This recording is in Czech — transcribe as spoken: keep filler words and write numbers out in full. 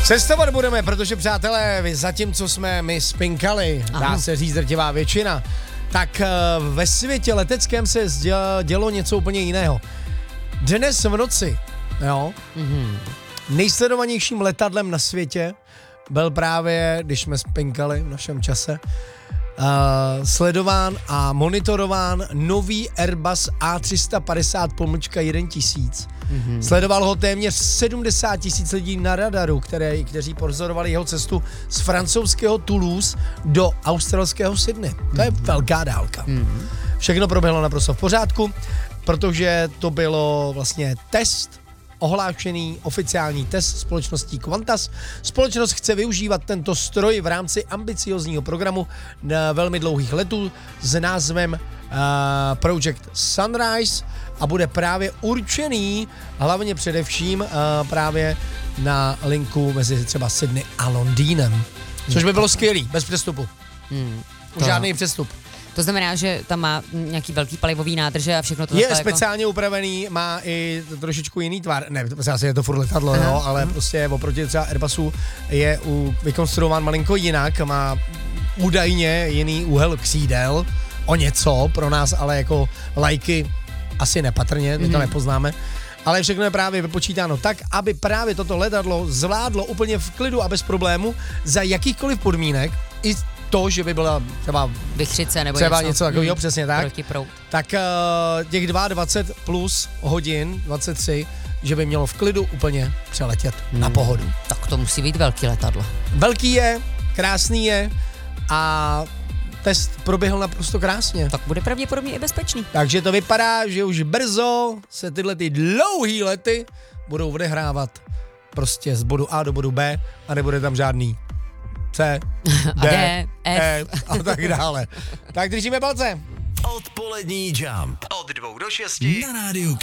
Cestovat budeme, protože přátelé, zatímco jsme my spinkali, dá se říct drtivá většina, tak ve světě leteckém se dělo něco úplně jiného. Dnes v noci, jo, mm-hmm. nejsledovanějším letadlem na světě byl právě, když jsme spinkali v našem čase, Uh, sledován a monitorován nový Airbus A tři sta padesát jedna tisíc. Mm-hmm. Sledoval ho téměř sedmdesát tisíc lidí na radaru, které, kteří pozorovali jeho cestu z francouzského Toulouse do australského Sydney. To je mm-hmm. velká dálka. Mm-hmm. Všechno proběhlo naprosto v pořádku, protože to bylo vlastně test, ohlášený oficiální test společností Qantas. Společnost chce využívat tento stroj v rámci ambiciozního programu na velmi dlouhých letů s názvem uh, Project Sunrise a bude právě určený hlavně především uh, právě na linku mezi třeba Sydney a Londýnem. Což by bylo skvělý, bez přestupu. Hmm, Už žádný přestup. To znamená, že tam má nějaký velký palivový nádrže a všechno to je speciálně jako upravený, má i trošičku jiný tvar. Ne, asi je to furt letadlo, jo, ale prostě oproti třeba Airbusu je u, vykonstruován malinko jinak, má údajně jiný úhel křídel, o něco pro nás, ale jako lajky asi nepatrně, my to mm-hmm. nepoznáme. Ale všechno je právě vypočítáno tak, aby právě toto letadlo zvládlo úplně v klidu a bez problému za jakýchkoliv podmínek i to, že by byla třeba vychřice nebo třeba něco, něco takového, mm, přesně tak. Protiproud. Tak uh, těch dvacet dva plus hodin, dvacet tři, že by mělo v klidu úplně přeletět hmm. na pohodu. Tak to musí být velký letadlo. Velký je, krásný je a test proběhl naprosto krásně. Tak bude pravděpodobně i bezpečný. Takže to vypadá, že už brzo se tyhle ty dlouhý lety budou odehrávat prostě z bodu A do bodu B a nebude tam žádný C, D, D, F. E a tak dále. Tak držíme palce. Odpolední Jump od dvou do šesti na rádiu